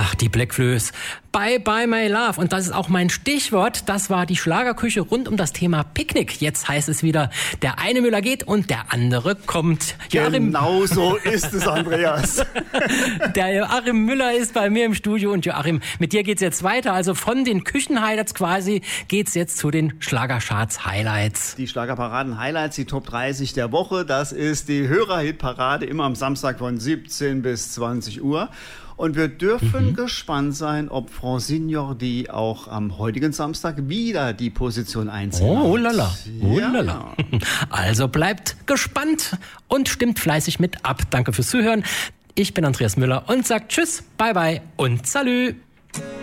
Ach, die Blackflöß. Bye, bye, my love. Und das ist auch mein Stichwort. Das war die Schlagerküche rund um das Thema Picknick. Jetzt heißt es wieder, der eine Müller geht und der andere kommt. Genau so ist es, Andreas. Der Joachim Müller ist bei mir im Studio. Und Joachim, mit dir geht's jetzt weiter. Also von den Küchen-Highlights quasi geht's jetzt zu den Schlagercharts-Highlights. Die Schlagerparaden-Highlights, die Top 30 der Woche. Das ist die Hörerhit-Parade, immer am Samstag von 17 bis 20 Uhr. Und wir dürfen gespannt sein, ob Francine Jordi auch am heutigen Samstag wieder die Position 1 hat. Oh lala, oh Ja. lala. Also bleibt gespannt und stimmt fleißig mit ab. Danke fürs Zuhören. Ich bin Andreas Müller und sag Tschüss, bye bye und Salü.